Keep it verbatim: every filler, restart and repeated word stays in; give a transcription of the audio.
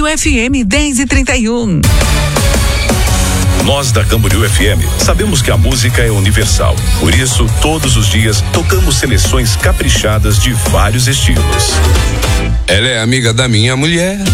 Camboriú F M dez e trinta e um. Nós da Camboriú F M sabemos que a música é universal. Por isso, todos os dias, tocamos seleções caprichadas de vários estilos. Ela é amiga da minha mulher.